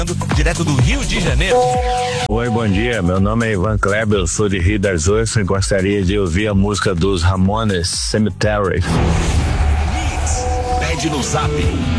direto do Rio de Janeiro. Oi, bom dia. Meu nome é Ivan Kleber, eu sou de Rio das Ostras e gostaria de ouvir a música dos Ramones, Cemetery. Pede no Zap